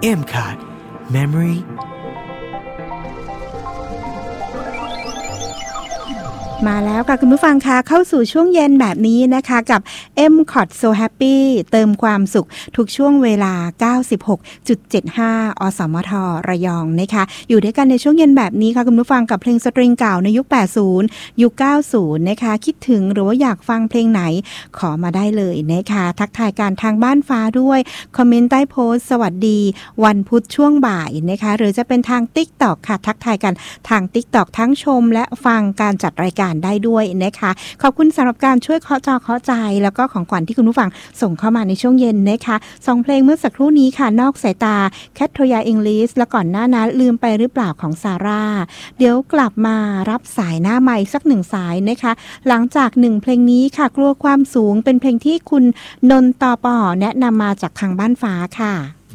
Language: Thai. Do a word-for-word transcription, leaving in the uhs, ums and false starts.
เอ็ม คอ ที Memory มาแล้วค่ะคุณผู้ฟังคะเข้าสู่ช่วงเย็นแบบนี้นะคะกับ เอ็ม คอ ที So Happy เติมความสุขทุกช่วงเวลา เก้าสิบหกจุดเจ็ดห้า อสมทระยองนะคะอยู่ด้วยกันในช่วงเย็นแบบนี้ค่ะคุณผู้ฟังกับเพลงสตริงเก่าในยุคแปดสิบยุคเก้าสิบนะคะคิดถึงหรือว่าอยากฟังเพลงไหนขอมาได้เลยนะคะทักทายการทางบ้านฟ้าด้วยคอมเมนต์ใต้โพสต์สวัสดีวันพุธช่วงบ่ายนะคะหรือจะเป็นทาง TikTok ค่ะทักทายกันทาง TikTok ทั้งชมและฟังการจัดรายการได้ด้วยนะคะขอบคุณสำหรับการช่วยเคาะจอเคาะใจแล้วก็ของขวัญที่คุณผู้ฟังส่งเข้ามาในช่วงเย็นนะคะสองเพลงเมื่อสักครู่นี้ค่ะนอกสายตาแคทโทยาอิงลิสและก่อนหน้านั้นลืมไปหรือเปล่าของซาร่าเดี๋ยวกลับมารับสายหน้าใหม่สักหนึ่งสายนะคะหลังจากหนึ่งเพลงนี้ค่ะกลัวความสูงเป็นเพลงที่คุณนนท์ตปแนะนำมาจากทางบ้านฟ้าค่ะ